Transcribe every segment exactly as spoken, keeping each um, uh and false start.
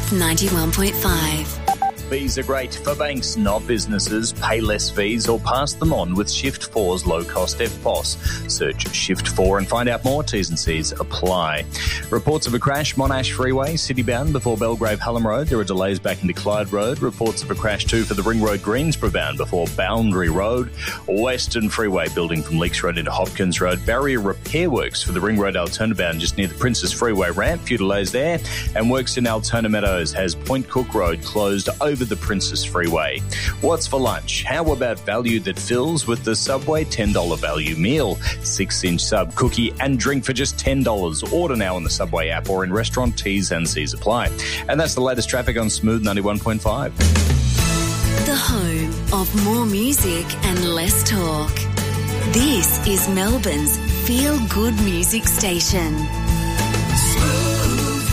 Smooth ninety-one point five. Fees are great for banks, not businesses. Pay less fees or pass them on with Shift four's low-cost F P O S. Search Shift four and find out more. T's and C's apply. Reports of a crash, Monash Freeway, city-bound before Belgrave Hallam Road. There are delays back into Clyde Road. Reports of a crash too for the Ring Road Greensborough bound before Boundary Road. Western Freeway building from Leaks Road into Hopkins Road. Barrier repair works for the Ring Road Altona bound just near the Princess Freeway ramp. Few delays there. And works in Altona Meadows has Point Cook Road closed over the Princess Freeway. What's for lunch? How about value that fills with the Subway ten dollars value meal? six-inch sub, cookie and drink for just ten dollars. Order now on the Subway app or in restaurant. T's and C's apply. And that's the latest traffic on Smooth ninety-one point five. The home of more music and less talk. This is Melbourne's feel-good music station. Smooth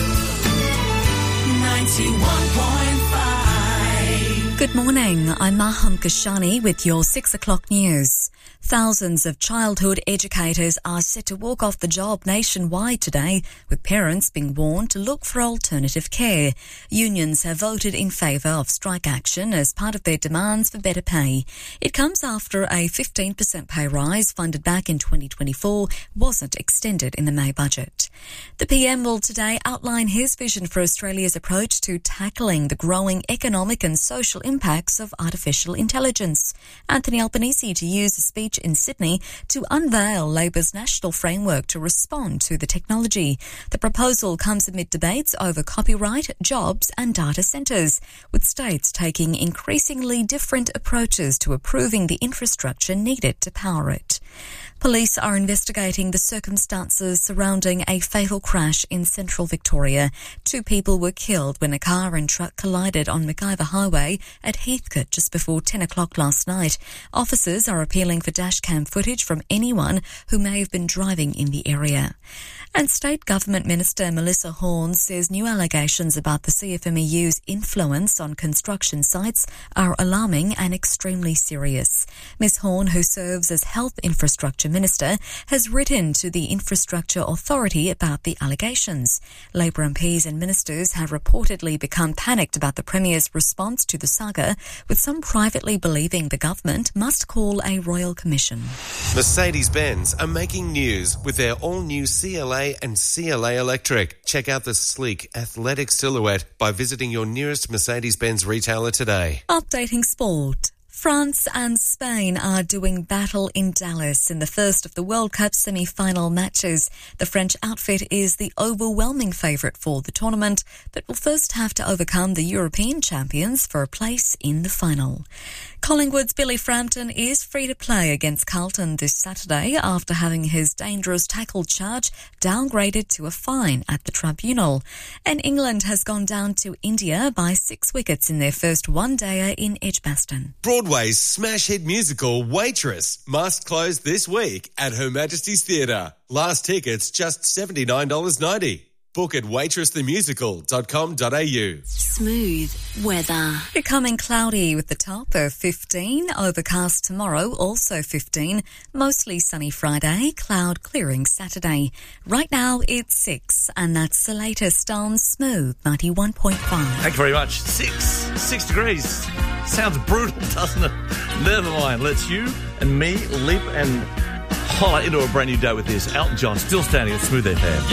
ninety-one point five. Good morning, I'm Maham Kashani with your six o'clock news. Thousands of childhood educators are set to walk off the job nationwide today, with parents being warned to look for alternative care. Unions have voted in favour of strike action as part of their demands for better pay. It comes after a fifteen percent pay rise funded back in twenty twenty-four wasn't extended in the May budget. The P M will today outline his vision for Australia's approach to tackling the growing economic and social impacts of artificial intelligence. Anthony Albanese to use a speech in Sydney to unveil Labor's national framework to respond to the technology. The proposal comes amid debates over copyright, jobs and data centres, with states taking increasingly different approaches to approving the infrastructure needed to power it. Police are investigating the circumstances surrounding a fatal crash in central Victoria. Two people were killed when a car and truck collided on McIver Highway at Heathcote just before ten o'clock last night. Officers are appealing for dashcam footage from anyone who may have been driving in the area. And State Government Minister Melissa Horne says new allegations about the C F M E U's influence on construction sites are alarming and extremely serious. Miz Horne, who serves as Health Infrastructure Minister, has written to the Infrastructure Authority about the allegations. Labor M Ps and ministers have reportedly become panicked about the Premier's response to the saga, with some privately believing the government must call a royal commission. Mercedes-Benz are making news with their all-new C L A and C L A Electric. Check out the sleek, athletic silhouette by visiting your nearest Mercedes-Benz retailer today. Updating sport. France and Spain are doing battle in Dallas in the first of the World Cup semi-final matches. The French outfit is the overwhelming favourite for the tournament, but will first have to overcome the European champions for a place in the final. Collingwood's Billy Frampton is free to play against Carlton this Saturday after having his dangerous tackle charge downgraded to a fine at the tribunal. And England has gone down to India by six wickets in their first one-dayer in Edgbaston. Broadway's smash hit musical Waitress must close this week at Her Majesty's Theatre. Last tickets just seventy-nine dollars ninety. Book at waitress the musical dot com dot a u. Smooth weather. Becoming cloudy with the top of fifteen. Overcast tomorrow, also fifteen. Mostly sunny Friday, cloud clearing Saturday. Right now it's six, and that's the latest on Smooth ninety-one point five. Thank you very much. Six. Six degrees. Sounds brutal, doesn't it? Never mind. Let's you and me leap and holler into a brand new day with this. Elton John still standing at Smooth F M.